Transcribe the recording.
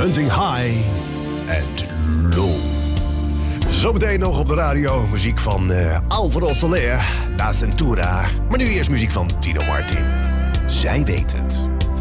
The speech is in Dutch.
Hunting High and Low. Zometeen nog op de radio muziek van Alvaro Soler, La Centura. Maar nu eerst muziek van Tino Martin. Zij weet het.